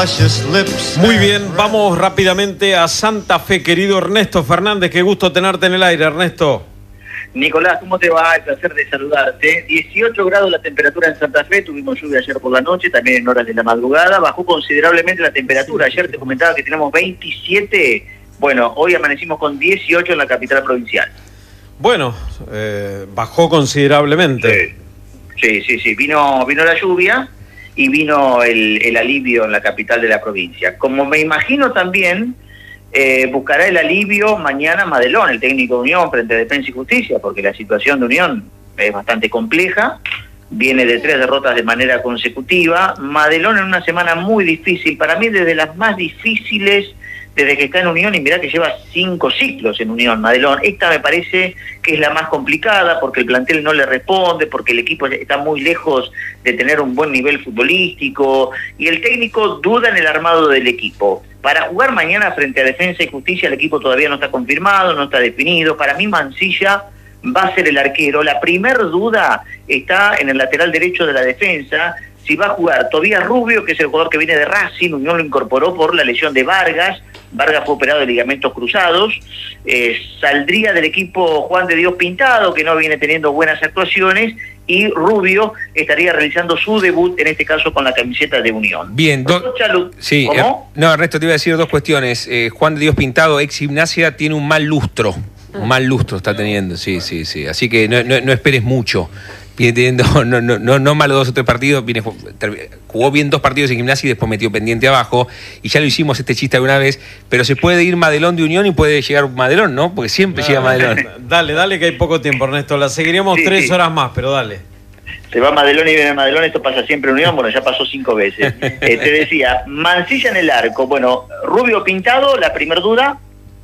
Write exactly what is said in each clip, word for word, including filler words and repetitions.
Muy bien, vamos rápidamente a Santa Fe, querido Ernesto Fernández. Qué gusto tenerte en el aire, Ernesto. Nicolás, ¿cómo te va? El placer de saludarte. dieciocho grados la temperatura en Santa Fe, tuvimos lluvia ayer por la noche, también en horas de la madrugada, bajó considerablemente la temperatura. Ayer te comentaba que teníamos veintisiete, bueno, hoy amanecimos con dieciocho en la capital provincial. Bueno, eh, bajó considerablemente. Sí, sí, sí, sí. Vino, vino la lluvia y vino el, el alivio en la capital de la provincia. Como me imagino también, eh, buscará el alivio mañana Madelón, el técnico de Unión, frente a Defensa y Justicia, porque la situación de Unión es bastante compleja, viene de tres derrotas de manera consecutiva. Madelón en una semana muy difícil, para mí desde las más difíciles desde que está en Unión, y mirá que lleva cinco ciclos en Unión, Madelón. Esta me parece que es la más complicada porque el plantel no le responde, porque el equipo está muy lejos de tener un buen nivel futbolístico y el técnico duda en el armado del equipo. Para jugar mañana frente a Defensa y Justicia el equipo todavía no está confirmado, no está definido. Para mí Mancilla va a ser el arquero. La primer duda está en el lateral derecho de la defensa, si va a jugar Tobías Rubio, que es el jugador que viene de Racing. Unión lo incorporó por la lesión de Vargas. Vargas fue operado de ligamentos cruzados. Eh, saldría del equipo Juan de Dios Pintado, que no viene teniendo buenas actuaciones, y Rubio estaría realizando su debut, en este caso con la camiseta de Unión. Bien, do... sí, ¿Cómo? Eh, no, Ernesto, te iba a decir dos cuestiones. Eh, Juan de Dios Pintado, ex Gimnasia, tiene un mal lustro. Un mal lustro está teniendo, sí, sí, sí. Así que no, no, no esperes mucho. Viene teniendo, no, no, no, no malo dos o tres partidos, viene, jugó bien dos partidos en Gimnasia y después metió pendiente abajo, y ya lo hicimos este chiste alguna vez, pero se puede ir Madelón de Unión y puede llegar Madelón, ¿no? Porque siempre no, llega Madelón. Dale, dale que hay poco tiempo, Ernesto, la seguiremos sí, tres sí. horas más, pero dale. Se va Madelón y viene Madelón, esto pasa siempre en Unión, bueno, ya pasó cinco veces. eh, te decía, Mancilla en el arco, bueno, Rubio Pintado, la primer duda,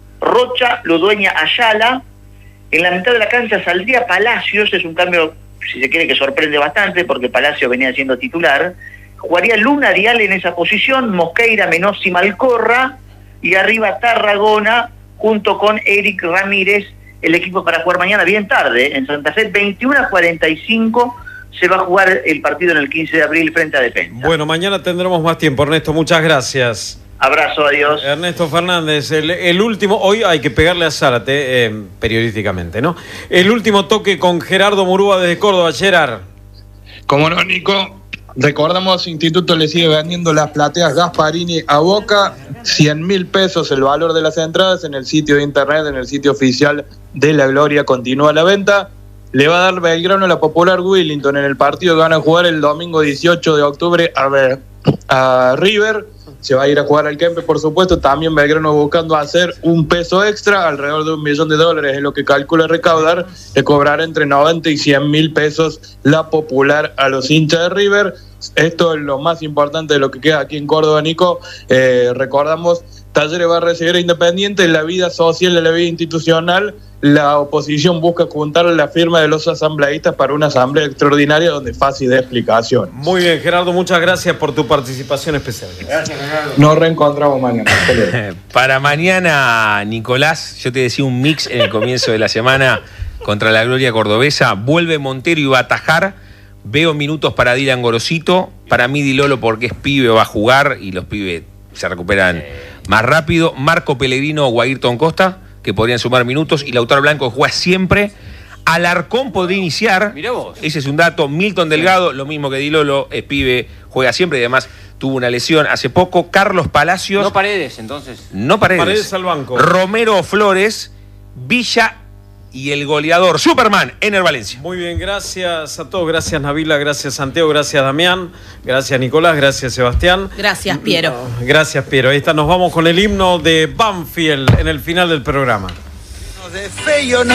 Rocha, Ludueña, Ayala, en la mitad de la cancha saldría Palacios, es un cambio, si se quiere, que sorprende bastante, porque Palacio venía siendo titular. Jugaría Luna Dial en esa posición, Mosqueira, Menossi, Malcorra, y arriba Tarragona, junto con Eric Ramírez, el equipo para jugar mañana bien tarde, en Santa Fe, veintiuna a cuarenta y cinco, se va a jugar el partido en el quince de abril frente a Defensa. Bueno, mañana tendremos más tiempo, Ernesto, muchas gracias. Abrazo, adiós. Ernesto Fernández, el, el último, hoy hay que pegarle a Zárate, eh, periodísticamente, ¿no? El último toque con Gerardo Murúa desde Córdoba, Gerard. Como no, Nico, recordamos, Instituto le sigue vendiendo las plateas Gasparini a Boca, cien mil pesos el valor de las entradas en el sitio de internet, en el sitio oficial de La Gloria, continúa la venta. Le va a dar Belgrano a la Popular Willington en el partido que van a jugar el domingo dieciocho de octubre a, ver, a River. Se va a ir a jugar al Kempe, por supuesto. También Belgrano buscando hacer un peso extra, alrededor de un millón de dólares es lo que calcula recaudar. Le cobrará entre noventa y cien mil pesos la Popular a los hinchas de River. Esto es lo más importante de lo que queda aquí en Córdoba, Nico. Eh, recordamos, Talleres va a recibir a Independiente. En la vida social, en la vida institucional, la oposición busca juntar la firma de los asambleístas para una asamblea extraordinaria donde fácil de explicación. Muy bien, Gerardo, muchas gracias por tu participación especial. Gracias, Gerardo. Nos reencontramos mañana. Para mañana, Nicolás, yo te decía un mix en el comienzo de la semana contra la Gloria Cordobesa. Vuelve Montero y va a atajar. Veo minutos para Dylan Gorosito. Para mí, Di Lolo, porque es pibe, va a jugar y los pibes se recuperan más rápido. Marco Pellegrino o Ayrton Costa, que podrían sumar minutos, y Lautaro Blanco juega siempre. Alarcón podría iniciar. Mirá vos. Ese es un dato. Milton Delgado, lo mismo que Di Lolo, es pibe, juega siempre y además tuvo una lesión hace poco. Carlos Palacios. No Paredes, entonces. No Paredes. Paredes al banco. Romero Flores, Villa y el goleador Superman, Ener Valencia. Muy bien, gracias a todos. Gracias, Nabila. Gracias, Santiago. Gracias, Damián. Gracias, Nicolás. Gracias, Sebastián. Gracias, Piero. Gracias, Piero. Ahí está, nos vamos con el himno de Banfield en el final del programa. De fe yo no